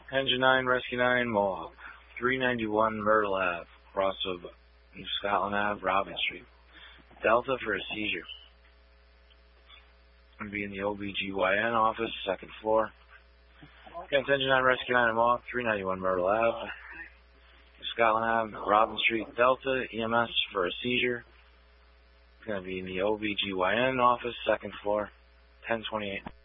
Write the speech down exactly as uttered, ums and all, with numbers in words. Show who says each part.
Speaker 1: Engine nine, Rescue nine, Mohawk. three ninety-one Myrtle Ave, cross of New Scotland Ave, Robin Street. Delta for a seizure. Going to be in the O B G Y N office, second floor. Against Engine nine, Rescue nine, Mohawk. three ninety-one Myrtle Ave, New Scotland Ave, Robin Street. Delta, E M S for a seizure. It's going to be in the O B G Y N office, second floor, ten twenty-eight.